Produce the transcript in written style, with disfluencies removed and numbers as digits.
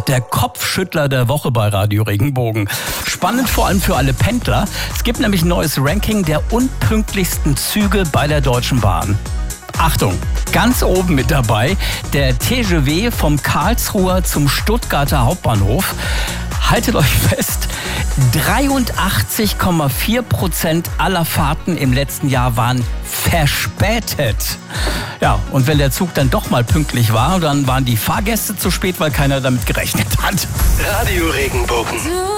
Der Kopfschüttler der Woche bei Radio Regenbogen. Spannend vor allem für alle Pendler. Es gibt nämlich ein neues Ranking der unpünktlichsten Züge bei der Deutschen Bahn. Achtung, ganz oben mit dabei der TGV vom Karlsruher zum Stuttgarter Hauptbahnhof. Haltet euch fest, 83,4% aller Fahrten im letzten Jahr waren verspätet. Ja, und wenn der Zug dann doch mal pünktlich war, dann waren die Fahrgäste zu spät, weil keiner damit gerechnet hat. Radio Regenbogen.